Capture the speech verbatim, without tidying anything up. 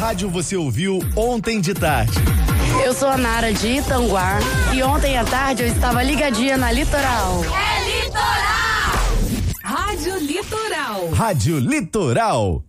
rádio você ouviu Ontem de Tarde. Eu sou a Nara de Itanguá e ontem à tarde eu estava ligadinha na Litoral. É Litoral! Rádio Litoral. Rádio Litoral.